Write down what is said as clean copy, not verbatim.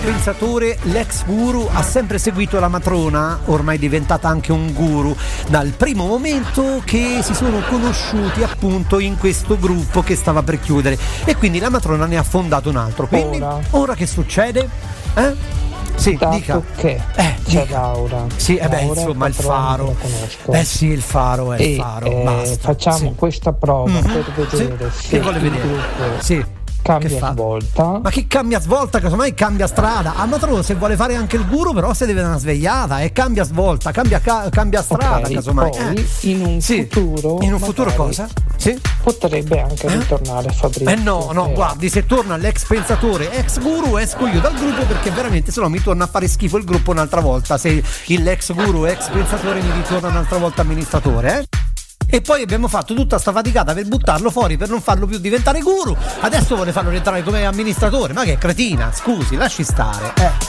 Pensatore, l'ex guru ha sempre seguito la matrona, ormai diventata anche un guru, dal primo momento che si sono conosciuti appunto in questo gruppo che stava per chiudere, e quindi la matrona ne ha fondato un altro. Quindi ora che succede? Sì, dica. Che c'è dica. Laura. Sì, Laura, insomma, il faro. Sì, il faro è il faro. Basta. Facciamo questa prova per vedere se che vuole vedere? Gruppo cambia svolta. Ma che cambia svolta? Casomai cambia strada. A matrona, se vuole fare anche il guru, però se deve una svegliata e cambia svolta, cambia strada, okay, casomai. Poi in un futuro cosa? Sì? Potrebbe anche ritornare Fabrizio. No, guardi, se torna l'ex pensatore, ex guru, esco io dal gruppo, perché veramente sennò mi torna a fare schifo il gruppo un'altra volta, se l'ex guru, ex pensatore mi ritorna un'altra volta amministratore, E poi abbiamo fatto tutta sta faticata per buttarlo fuori, per non farlo più diventare guru. Adesso vuole farlo rientrare come amministratore. Ma che cretina, scusi, lasci stare.